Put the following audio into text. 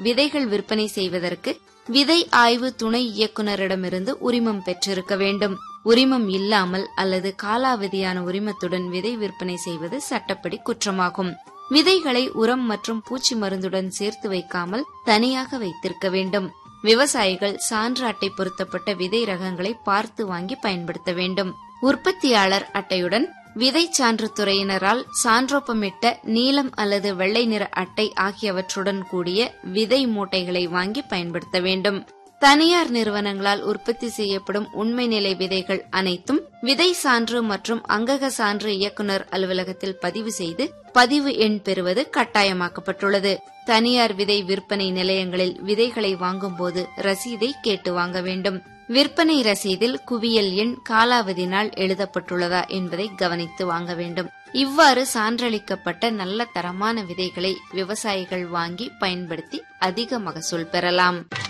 விதைகள் விற்பனை செய்வதற்கு விதை ஆய்வு துணை இயக்குநரிடமிருந்து உரிமம் பெற்றிருக்க வேண்டும். உரிமம் இல்லாமல் அல்லது காலாவதியான உரிமத்துடன் விதை விற்பனை செய்வது சட்டப்படி குற்றமாகும். விதைகளை உரம் மற்றும் பூச்சி மருந்துடன் சேர்த்து வைக்காமல் தனியாக வைத்திருக்க வேண்டும். விவசாயிகள் சான்று அட்டை பொருத்தப்பட்ட விதை ரகங்களை பார்த்து வாங்கி பயன்படுத்த வேண்டும். உற்பத்தியாளர் அட்டையுடன் விதை சான்று துறையினரால் சான்றோப்பமிட்ட நீலம் அல்லது வெள்ளை நிற அட்டை ஆகியவற்றுடன் கூடிய விதை மூட்டைகளை வாங்கி பயன்படுத்த வேண்டும். தனியார் நிறுவனங்களால் உற்பத்தி செய்யப்படும் உண்மை நிலை விதைகள் அனைத்தும் விதை சான்று மற்றும் அங்கக சான்று இயக்குநர் அலுவலகத்தில் பதிவு செய்து பதிவு எண் பெறுவது கட்டாயமாக்கப்பட்டுள்ளது. தனியார் விதை விற்பனை நிலையங்களில் விதைகளை வாங்கும் போது ரசீதை கேட்டு வாங்க வேண்டும். விற்பனை ரசீதில் குவியல் எண், காலாவதி நாள் எழுதப்பட்டுள்ளதா என்பதை கவனித்து வாங்க வேண்டும். இவ்வாறு சான்றளிக்கப்பட்ட நல்ல தரமான விதைகளை விவசாயிகள் வாங்கி பயன்படுத்தி அதிக மகசூல் பெறலாம்.